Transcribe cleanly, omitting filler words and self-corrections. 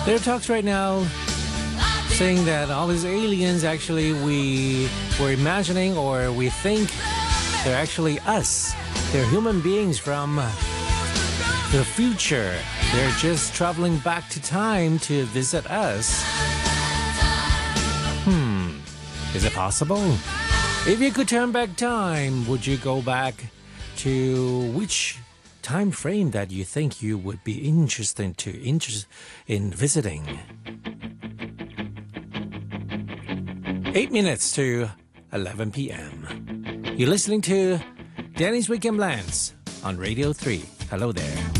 There are talks right now saying that all these aliens actually we were imagining or we think they're actually us. They're human beings from the future. They're just traveling back to time to visit us. Is it possible? If you could turn back time, would you go back to which time frame that you think you would be interested in visiting? 8 minutes to 11 p.m. You're listening to Danny's Weekend Blends on Radio 3. Hello there.